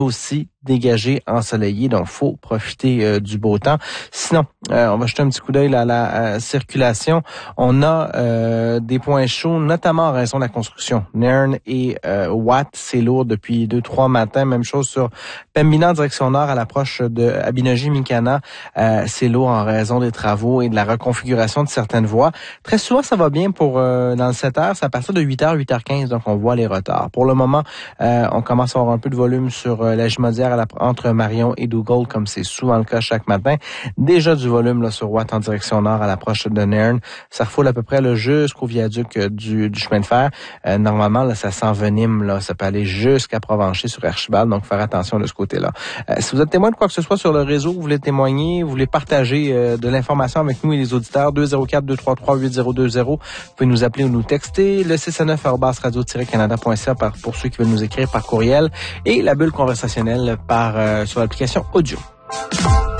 aussi dégagé, ensoleillé, donc faut profiter du beau temps. Sinon, on va jeter un petit coup d'œil à la circulation. On a des points chauds, notamment en raison de la construction. Nairn et Watt, c'est lourd depuis 2-3 matins. Même chose sur Pembina en direction nord à l'approche de Abinogi-Minkana. C'est lourd en raison des travaux et de la reconfiguration de certaines voies. Très souvent, ça va bien pour dans le 7 heures. C'est à partir de 8h, 8h15, donc on voit les retards. Pour le moment, on commence à avoir un peu de volume sur la Jumodière entre Marion et Dougall, comme c'est souvent le cas chaque matin. Déjà du volume là sur Watt en direction nord à l'approche de Nairn. Ça refoule à peu près là, jusqu'au viaduc du chemin de fer. Normalement, là, ça s'envenime, là, ça peut aller jusqu'à Provencher sur Archibald, donc faire attention de ce côté-là. Si vous êtes témoin de quoi que ce soit sur le réseau, vous voulez témoigner, vous voulez partager de l'information avec nous et les auditeurs, 204-233-8020. Vous pouvez nous appeler ou nous texter, le 619@radio-canada.ca pour ceux qui veulent nous écrire par courriel et la bulle conversationnelle sur l'application audio.